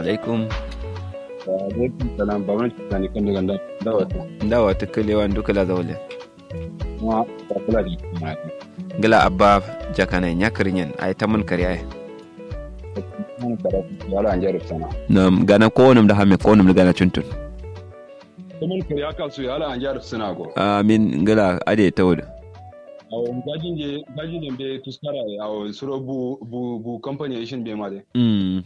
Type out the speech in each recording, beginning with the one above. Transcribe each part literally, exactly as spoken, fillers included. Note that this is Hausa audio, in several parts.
alaikum. Wa alaikum salam ba mun tsani kan daga dawata. Dawata kalewan duka la zawle. Kuma ba kula da kuma. Gala abba jakana nyakirinyen ay tamun kari ay. Mun kara yara an jaru sana. Nam gana ko wonum da hamme ko wonum da gana chuntun. Mun kari aka su yara an jaru sana go. Amin gala ade tawda. Awo gajin je gajin je be tuskara awo suro bu bu bu company shin be made. Mm.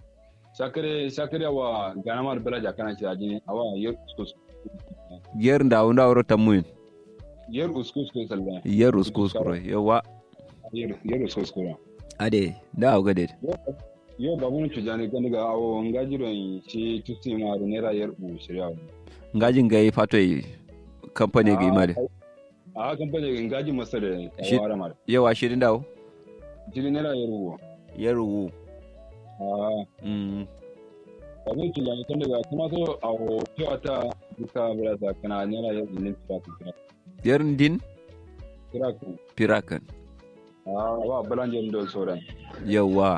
Sakare sakare wa gana mar bela jakana ci ajini awa yer uskus. Yer ndaw ndaw ro tamuin. Yer uskus ko sallah. Yer uskus ko yawa. Yer yer uskus ko. Ade da gade. Yo babun ci jani kan daga awo ngajiro shi tusi ma nera yer bu shirya. Ngajin gai fato yi company ga imade. A kamfani ngaji masa da wara mara. Yawa shirin dawo? Shirin nera yaruwa. Yaruwu. Ah. Mm. Abin tunani kan daga kuma so a hoto ta duka birasa kana nera yaruwa ne firakan. Yarin din? Firakan. Firakan. Ah, wa balanjen da sauran. Yawa.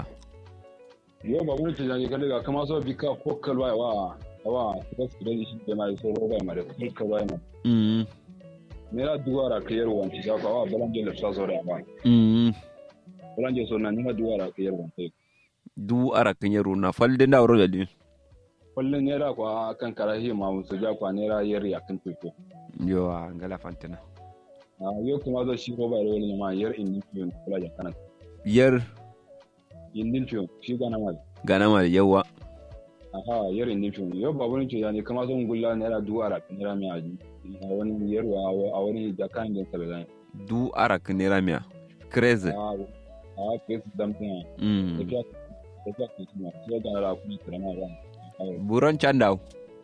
Yau ba mun tunani kan daga kuma so bika fokkal wa wa wa su da shi da mai so roba mara fokkal wa ma. Mm. Nera duwara ka yarwa ci za ka wa balanje da sa zore ba. Mm. Balanje so na nera duwara ka yarwa sai. Du ara kan yaro na falde da wuro da din. Fallen nera kwa kan karahi ma musu ja kwa nera yar ya kan tuko. Yo ngala fantina. Ah yo kuma zo shi roba ro ne ma yar in nifiyon kula da kana. Yar In nifiyon shi gana mal. gana mal yawa. Aha yar in nifiyon yo babu ne ce yani kuma zan gulla nera duwara ka nera mai aji. A wani yarwa a wani jakan din sallan. Du ara kan nera miya. Crazy. Ah ah kes damtin. Mm. Da da kuma sai ga ra kuma tsama ran. Buron chandaw.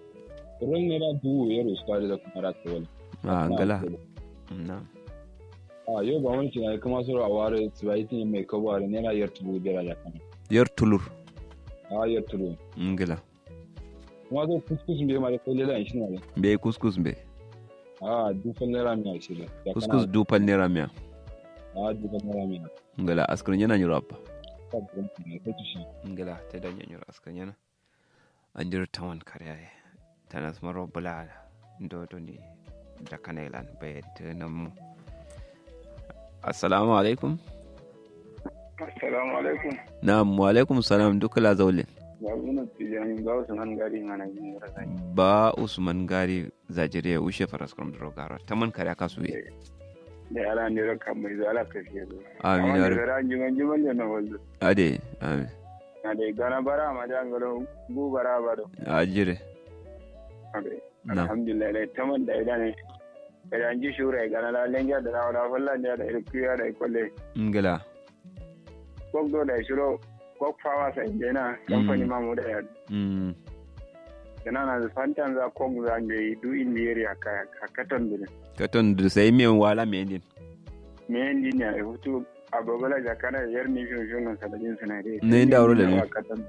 Ran ne da du yaro su da kuma ra tsawal. Ah ngala. Na. Ah yo ba wani ce yani kuma so a ware tsibaiti mai kaware nera yar tubu bera da kana. Yar tulur. Ah yar tubu. Ngala. Kuma zo kuskus bai ma da kalle da shi ne. Be kuskus be. Ah dufan nera miya shi da. Kuskus du pal nera miya. Ah dufan nera miya. Ngala askrin yana nyuro abba. Sabon ne ko ci shi. Ngala te da nyuro askrin yana. Andir tawan kare tanas maro bula ndo do ni da kanelan be te namu. Assalamu alaikum. Assalamu alaikum. Na'am wa alaikum salam dukala zawlin. Ya muna tijani ba Usman gari ngana jin rasa. Ba Usman gari zajire ushe faras krom drogaro taman kare aka suye. Da ala ne raka mai zala ka fiye da. Amin ya Da rabbi. ran jiman jiman da na wazo. Ade amin. Na da gana bara ma da ngalo gu bara bara. Ajire. Ade. Na. Alhamdulillah dai taman da idan ne. Da an ji shura gana la lenga da wala fallan da da irkiya da kolle. Ngala. Ko do da shiro ko fawa sai dena kamfani ma mu da ya. Mm. Kana na fantan za ko za ngai du indiri aka katan dole. Katon da sai miyan wala me din. Me indi ne a hutu a babala jakana yar ni shun shun sadajin sinare. Ne da wuro da ne.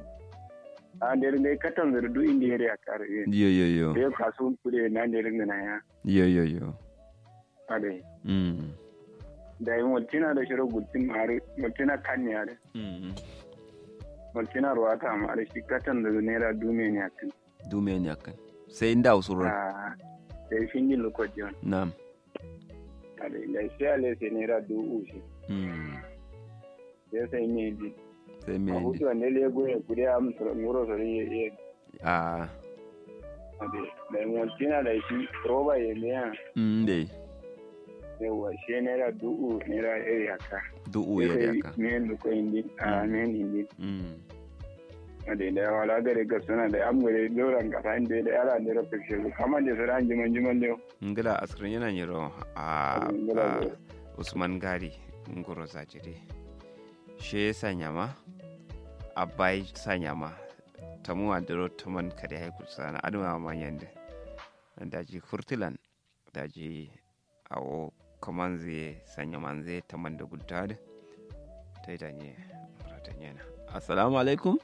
A da ne katan da du indiri aka re. Yo yo yo. Sai kasu kude na ne ringa na ya. Yo yo yo. Ade. Mm. Da yi mutina da shiro gutsin mare mutina kan ya da. Mm. Mutina ruwata mare shi katan da naira dume ne akan. Dume ne akan. Sai inda usuro. Ah. Sai fingi lokacin. Na'am. Ade da shi ale sai naira dubu shi. Mm. Sai sai ne di. Sai A me ne. hutu ne lego ya kude am ngoro sori ye. Ah. Ade. Da mutina da shi roba ye ne ya. Mm dai. Yawa shi naira dubu naira iri haka. Du ya da aka. Men da koyin din a men din. Mm. Ade da wala gare ga suna da amgare doran ka san da yara ne rafa shi amma da saran jiman jiman da Ngala askrin yana nyiro a Ngala a zai. Usman gari ngoro zajire. She sanya ma abai sanya ma tamu andro taman kare hay kusana aduma ma yande. Daji furtilan daji awo kamanze sanya manze taman da gudtade. Tai danye ratanyana. Assalamu alaikum.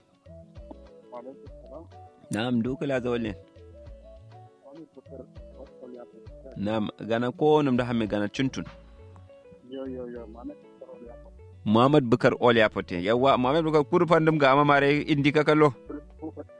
Na'am dukala zawalin. Na'am gana ko nam da hamme gana tuntun. yo yo yo mana Muhammad Bukar Oli Apote yawa Muhammad Bukar kurfan dum ga amamare indi ka kallo